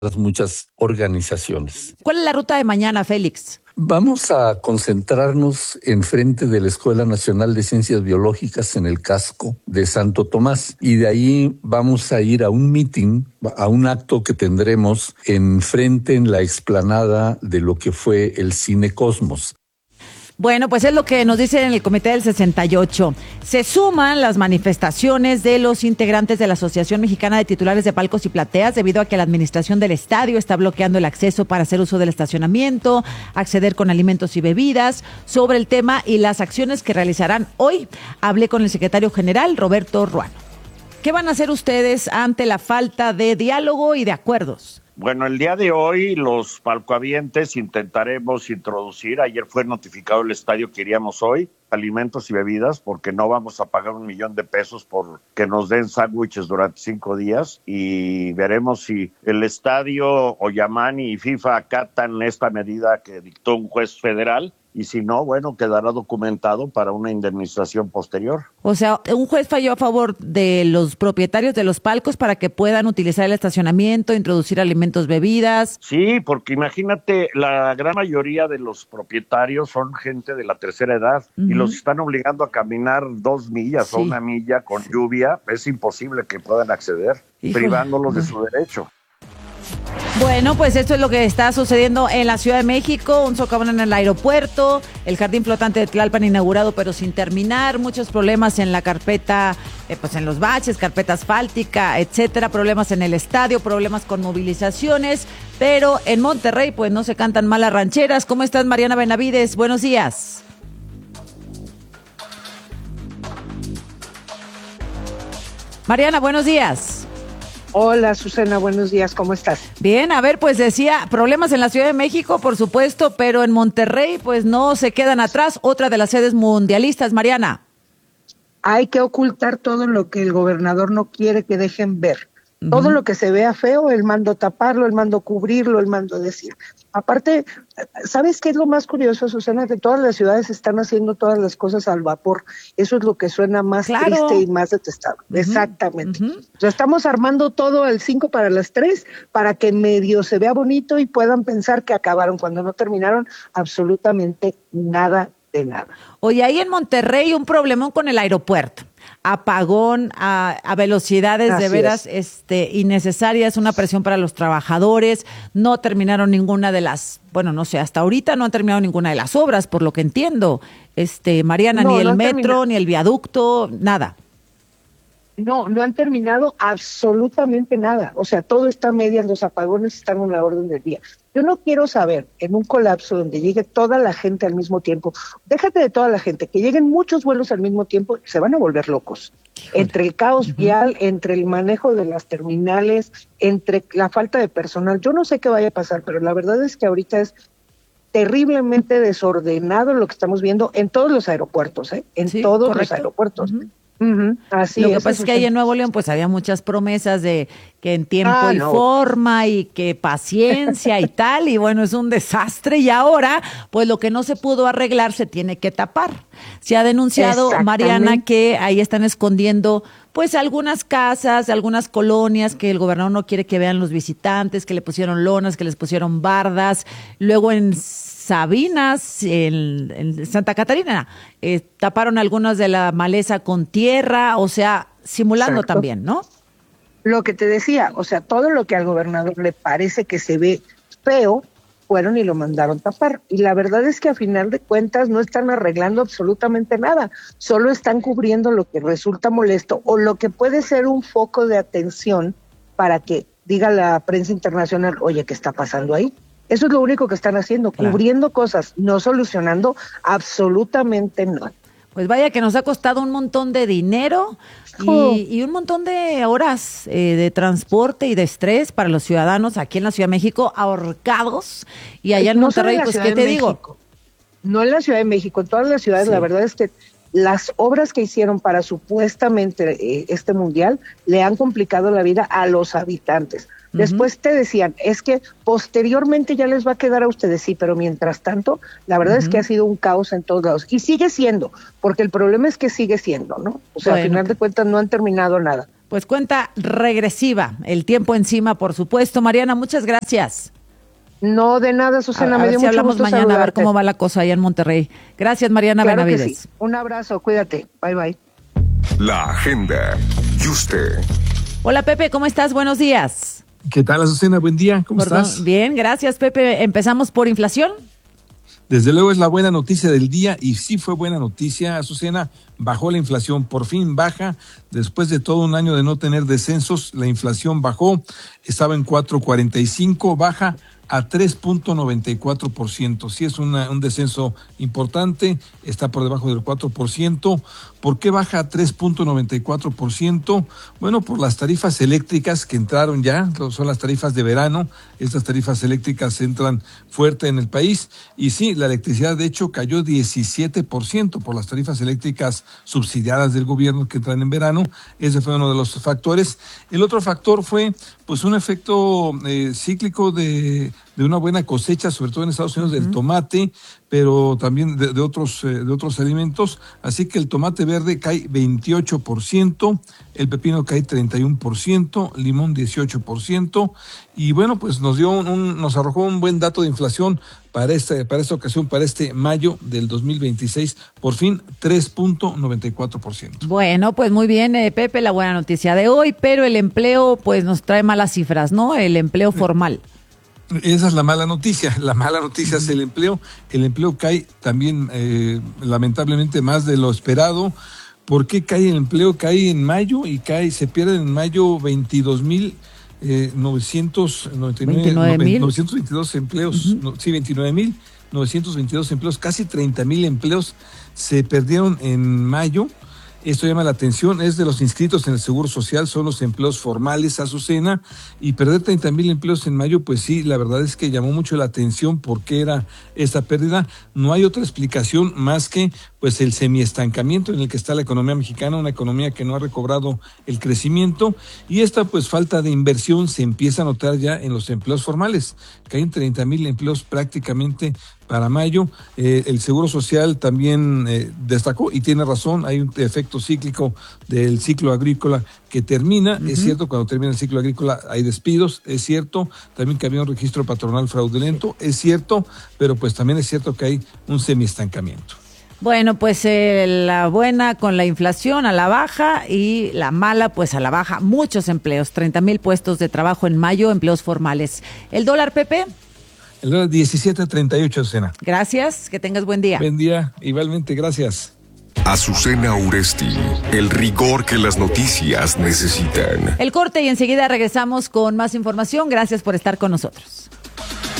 muchas organizaciones. ¿Cuál es la ruta de mañana, Félix? Vamos a concentrarnos enfrente de la Escuela Nacional de Ciencias Biológicas en el casco de Santo Tomás, y de ahí vamos a ir a un meeting, a un acto que tendremos enfrente en la explanada de lo que fue el Cine Cosmos. Bueno, pues es lo que nos dicen en el Comité del 68. Se suman las manifestaciones de los integrantes de la Asociación Mexicana de Titulares de Palcos y Plateas debido a que la administración del estadio está bloqueando el acceso para hacer uso del estacionamiento, acceder con alimentos y bebidas. Sobre el tema y las acciones que realizarán hoy, hablé con el secretario general, Roberto Ruano. ¿Qué van a hacer ustedes ante la falta de diálogo y de acuerdos? Bueno, el día de hoy los palcohabientes intentaremos introducir, ayer fue notificado el estadio que iríamos hoy, alimentos y bebidas, porque no vamos a pagar $1,000,000 por que nos den sándwiches durante 5 días, y veremos si el estadio, Oyamani y FIFA acatan esta medida que dictó un juez federal, y si no, bueno, quedará documentado para una indemnización posterior. O sea, un juez falló a favor de los propietarios de los palcos para que puedan utilizar el estacionamiento, introducir alimentos, bebidas. Sí, porque imagínate, la gran mayoría de los propietarios son gente de la tercera edad, y los están obligando a caminar 2 millas o 1 milla con lluvia. Es imposible que puedan acceder, privándolos de su derecho. Bueno, pues esto es lo que está sucediendo en la Ciudad de México, un socavón en el aeropuerto, el jardín flotante de Tlalpan inaugurado pero sin terminar, muchos problemas en la carpeta, pues en los baches, carpeta asfáltica, etcétera, problemas en el estadio, problemas con movilizaciones, pero en Monterrey pues no se cantan malas rancheras. ¿Cómo estás, Mariana Benavides? Buenos días. Mariana, buenos días. Hola, Susana, buenos días, ¿cómo estás? Bien, a ver, pues decía, problemas en la Ciudad de México, por supuesto, pero en Monterrey, pues no se quedan atrás, otra de las sedes mundialistas, Mariana. Hay que ocultar todo lo que el gobernador no quiere que dejen ver. Todo lo que se vea feo, él manda taparlo, él manda cubrirlo, él manda decir. Aparte, ¿sabes qué es lo más curioso, Susana? Que todas las ciudades están haciendo todas las cosas al vapor. Eso es lo que suena más triste y más detestable. Exactamente. O sea, estamos armando todo al 5 para las 3 para que medio se vea bonito y puedan pensar que acabaron cuando no terminaron absolutamente nada de nada. Oye, ahí en Monterrey un problemón con el aeropuerto. Apagón a velocidades de veras innecesarias, una presión para los trabajadores, no terminaron ninguna de las, bueno, no sé, hasta ahorita no han terminado ninguna de las obras, por lo que entiendo, Mariana, ni el metro, ni el viaducto, nada. No han terminado absolutamente nada. O sea, todo está a medias, los apagones están en la orden del día. Yo no quiero saber, en un colapso donde llegue toda la gente al mismo tiempo, déjate de toda la gente, que lleguen muchos vuelos al mismo tiempo, se van a volver locos. Entre el caos vial, entre el manejo de las terminales, entre la falta de personal. Yo no sé qué vaya a pasar, pero la verdad es que ahorita es terriblemente desordenado lo que estamos viendo en todos los aeropuertos, en todos los aeropuertos. Así lo que pasa es que ahí en Nuevo León pues había muchas promesas de que en tiempo y forma y que paciencia y tal, y bueno, es un desastre, y ahora pues lo que no se pudo arreglar se tiene que tapar. Se ha denunciado, Mariana, que ahí están escondiendo pues algunas casas, algunas colonias que el gobernador no quiere que vean los visitantes, que le pusieron lonas, que les pusieron bardas. Luego en Sabinas, en Santa Catarina, taparon algunas de la maleza con tierra, o sea, simulando también, ¿no? Lo que te decía, o sea, todo lo que al gobernador le parece que se ve feo, fueron y lo mandaron tapar. Y la verdad es que a final de cuentas no están arreglando absolutamente nada, solo están cubriendo lo que resulta molesto o lo que puede ser un foco de atención para que diga la prensa internacional, oye, ¿qué está pasando ahí? Eso es lo único que están haciendo, cubriendo cosas, no solucionando absolutamente nada. Pues vaya que nos ha costado un montón de dinero y un montón de horas de transporte y de estrés para los ciudadanos aquí en la Ciudad de México, ahorcados, y allá en Monterrey, pues, ¿qué te digo? No en la Ciudad de México, en todas las ciudades, la verdad es que las obras que hicieron para supuestamente este mundial le han complicado la vida a los habitantes. Después te decían, es que posteriormente ya les va a quedar a ustedes, sí, pero mientras tanto, la verdad es que ha sido un caos en todos lados. Y sigue siendo, porque el problema es que sigue siendo, ¿no? O sea, al final de cuentas no han terminado nada. pues cuenta regresiva, el tiempo encima, por supuesto. Mariana, muchas gracias. No, de nada, Susana, me dio si mucho hablamos gusto mañana, saludarte. a ver cómo va la cosa allá en Monterrey. Gracias, Mariana Claro Benavides. que sí. Un abrazo, cuídate. Bye, bye. La agenda y usted. Hola, Pepe, ¿cómo estás? Buenos días. ¿Qué tal, Azucena? Buen día, ¿cómo estás? Bien, gracias, Pepe. ¿Empezamos por inflación? Desde luego es la buena noticia del día y sí fue buena noticia, Azucena. Bajó la inflación, por fin baja. Después de todo un año de no tener descensos, la inflación bajó. Estaba en 4.45, baja a 3.94%. Sí es un descenso importante, está por debajo del 4%. ¿Por qué baja a 3.94%? Bueno, por las tarifas eléctricas que entraron ya, son las tarifas de verano. Estas tarifas eléctricas entran fuerte en el país. Y sí, la electricidad de hecho cayó 17% por las tarifas eléctricas subsidiadas del gobierno que entran en verano. Ese fue uno de los factores. El otro factor fue pues un efecto cíclico de una buena cosecha, sobre todo en Estados Unidos, del tomate, pero también de otros alimentos. Así que el tomate verde cae 28%, el pepino cae 31%, limón 18%, y bueno, pues nos arrojó un buen dato de inflación para esta ocasión, para este mayo del 2026, por fin 3.94%. Bueno, pues muy bien, Pepe, la buena noticia de hoy, pero el empleo pues nos trae malas cifras, ¿no? El empleo formal. Esa es la mala noticia. La mala noticia es el empleo. El empleo cae también, lamentablemente, más de lo esperado. ¿Por qué cae el empleo? Cae en mayo y se pierde en mayo 22.922 empleos. Sí, 29.922 empleos. Casi 30,000 empleos se perdieron en mayo. Esto llama la atención, es de los inscritos en el Seguro Social, son los empleos formales, Azucena, y perder 30,000 empleos en mayo, pues sí, la verdad es que llamó mucho la atención por qué era esta pérdida. No hay otra explicación más que pues el semiestancamiento en el que está la economía mexicana, una economía que no ha recobrado el crecimiento, y esta pues falta de inversión se empieza a notar ya en los empleos formales. Caen 30,000 empleos prácticamente para mayo. El Seguro Social también destacó, y tiene razón, hay un efecto cíclico del ciclo agrícola que termina. Es cierto, cuando termina el ciclo agrícola hay despidos, es cierto, también que había un registro patronal fraudulento, es cierto, pero pues también es cierto que hay un semiestancamiento. Bueno, pues la buena con la inflación a la baja y la mala pues a la baja. Muchos empleos, 30,000 puestos de trabajo en mayo, empleos formales. ¿El dólar, Pepe? El dólar 17.38, Azucena. Gracias, que tengas buen día. Buen día, igualmente, gracias. Azucena Uresti, el rigor que las noticias necesitan. El corte y enseguida regresamos con más información. Gracias por estar con nosotros.